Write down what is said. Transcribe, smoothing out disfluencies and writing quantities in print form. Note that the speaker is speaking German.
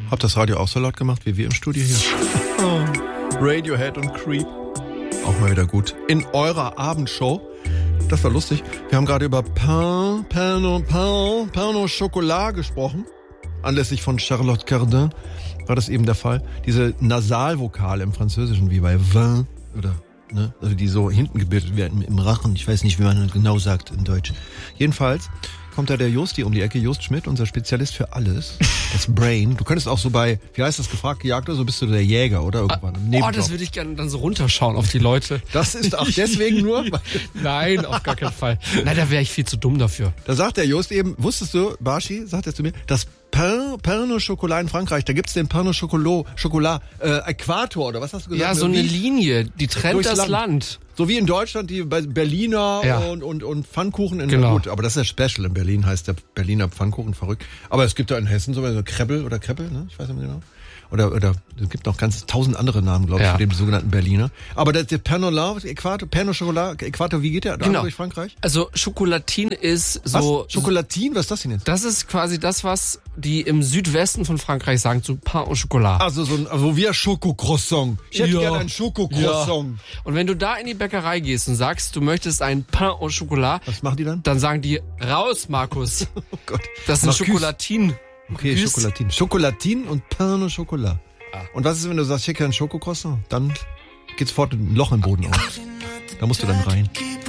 Hab das Radio auch so laut gemacht, wie wir im Studio hier. Oh. Radiohead und Creep. Auch mal wieder gut. In eurer Abendshow. Das war lustig. Wir haben gerade über Pain au Chocolat gesprochen. Anlässlich von Charlotte Cardin war das eben der Fall. Diese Nasalvokale im Französischen, wie bei Vin oder, ne, also die so hinten gebildet werden im Rachen. Ich weiß nicht, wie man das genau sagt in Deutsch. Jedenfalls kommt da der Josti um die Ecke, Jost Schmidt, unser Spezialist für alles. Das Brain. Du könntest auch so bei, wie heißt das, gefragt, gejagt oder so, bist du der Jäger, oder? Irgendwann. Oh, das würde ich gerne dann so runterschauen auf die Leute. Das ist auch deswegen nur? Nein, auf gar keinen Fall. Nein, da wäre ich viel zu dumm dafür. Da sagt der Jost eben, wusstest du, Barschi, sagt er zu mir, das Pain au Chocolat in Frankreich, da gibt's den Pain au Chocolat, Äquator, oder was hast du gesagt? Ja, so eine Linie, die trennt das Land. So wie in Deutschland, die Berliner und Pfannkuchen. Genau. Gut, aber das ist ja special. In Berlin heißt der Berliner Pfannkuchen verrückt. Aber es gibt da in Hessen so Krebbel, ne? Ich weiß nicht mehr genau. Oder es gibt noch ganz 1000 andere Namen, glaube ich, für den sogenannten Berliner. Aber der Pain au Chocolat, Äquator, wie geht der da durch Frankreich? Also Chocolatin ist so... Was? Chocolatin? Was ist das denn jetzt? Das ist quasi das, was die im Südwesten von Frankreich sagen, zu Pain au Chocolat. Also so wie ein Schokocroissant. Ich hätte gerne ein Schokocroissant. Ja. Und wenn du da in die Bäckerei gehst und sagst, du möchtest ein Pain au Chocolat... Was machen die dann? Dann sagen die, raus, Markus. Oh Gott. Das sind Chocolatin. Okay, Chocolatin. Chocolatin und Pain au Chocolat. Und was ist, wenn du sagst, ich hätte ein Schokocroissant? Dann geht sofort ein Loch im Boden auf. Da musst du dann rein.